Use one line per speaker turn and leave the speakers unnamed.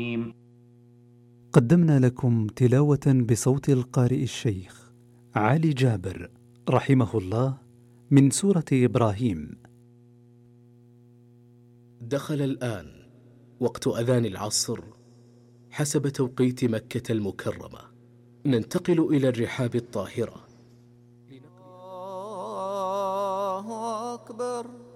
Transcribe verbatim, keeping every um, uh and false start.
قدمنا لكم تلاوة بصوت القارئ الشيخ علي جابر رحمه الله من سورة إبراهيم.
دخل الآن وقت أذان العصر حسب توقيت مكة المكرمة. ننتقل إلى الرحاب الطاهرة.
الله أكبر.